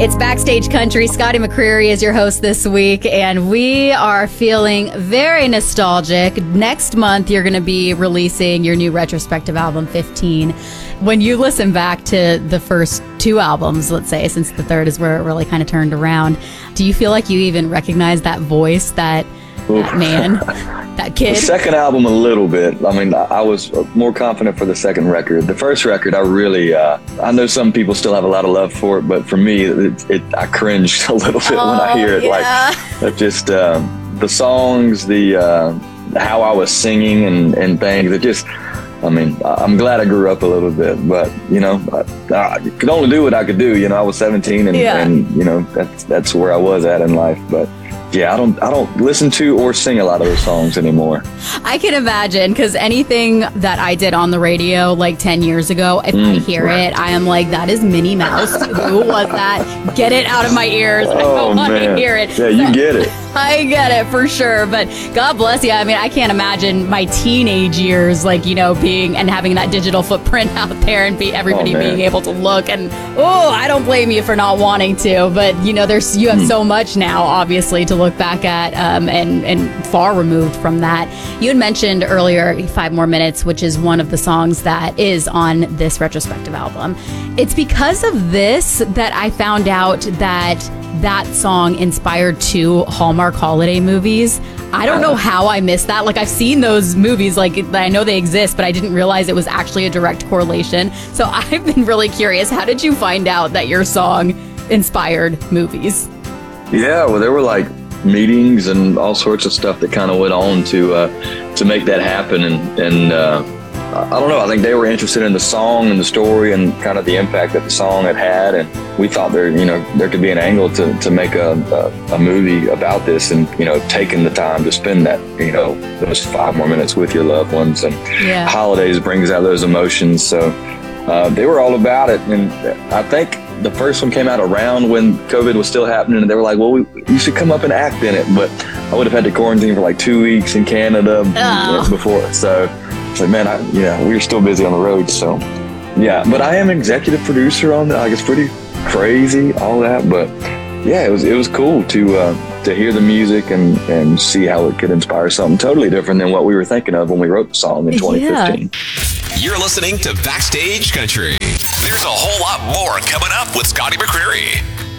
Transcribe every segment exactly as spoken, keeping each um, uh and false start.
It's Backstage Country. Scotty McCreery is your host this week, and we are feeling very nostalgic. Next month, you're going to be releasing your new retrospective album, fifteen. When you listen back to the first two albums, let's say, since the third is where it really kind of turned around, do you feel like you even recognize that voice, that, that man, that kid? The second album, a little bit. I mean, I was more confident for the second record. The first record, I really, uh, I know some people still have a lot of love for it, but for me, it, it I cringed a little bit oh, when I hear it. Yeah. Like, just um, the songs, the uh, how I was singing and, and things. It just, I mean, I'm glad I grew up a little bit, but, you know, I, I could only do what I could do. You know, I was seventeen and, yeah. and you know, that's, that's where I was at in life. But yeah, I don't I don't listen to or sing a lot of those songs anymore. I can imagine, because anything that I did on the radio like ten years ago, if mm, I hear right. it, I am like, that is Minnie Mouse. Who was that? Get it out of my ears. I Oh, don't want to man. hear it. Yeah, you So- get it. I get it for sure, but God bless you. I mean, I can't imagine my teenage years, like, you know, being and having that digital footprint out there and be everybody Oh, man. being able to look. And oh, I don't blame you for not wanting to, but you know, there's you have Hmm. so much now, obviously, to look back at, um, and and far removed from that. You had mentioned earlier, Five More Minutes, which is one of the songs that is on this retrospective album. It's because of this that I found out that that song inspired two Hallmark holiday movies. I don't know how I missed that. Like, I've seen those movies, like, I know they exist, but I didn't realize it was actually a direct correlation. So I've been really curious. How did you find out that your song inspired movies? Yeah, well, there were like meetings and all sorts of stuff that kind of went on to uh, to make that happen. And, and uh, I don't know, I think they were interested in the song and the story and kind of the impact that the song had had. And we thought there, you know, there could be an angle to, to make a, a, a movie about this and, you know, taking the time to spend that, you know, those five more minutes with your loved ones. And Yeah. holidays brings out those emotions. So uh, they were all about it. And I think the first one came out around when COVID was still happening, and they were like, well, we, you should come up and act in it. But I would have had to quarantine for like two weeks in Canada Oh. before. So it's like, man, I, yeah, we were still busy on the road. So yeah, but I am executive producer on that. Like, it's pretty crazy, all that. But yeah, it was, it was cool to, uh, to hear the music and, and see how it could inspire something totally different than what we were thinking of when we wrote the song in twenty fifteen. Yeah. You're listening to Backstage Country. There's a whole lot more coming up with Scotty McCreery.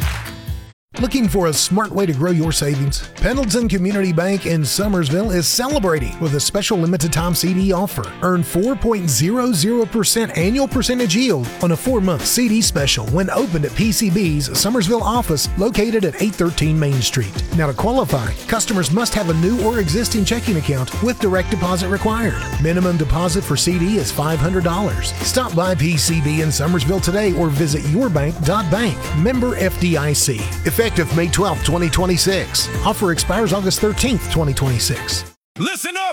Looking for a smart way to grow your savings? Pendleton Community Bank in Summersville is celebrating with a special limited time C D offer. Earn four point zero zero percent annual percentage yield on a four-month C D special when opened at P C B's Summersville office located at eight thirteen Main Street. Now, to qualify, customers must have a new or existing checking account with direct deposit required. Minimum deposit for C D is five hundred dollars. Stop by P C B in Summersville today or visit yourbank dot bank. Member F D I C. Effective May twelfth, twenty twenty-six. Offer expires August thirteenth, twenty twenty-six. Listen up!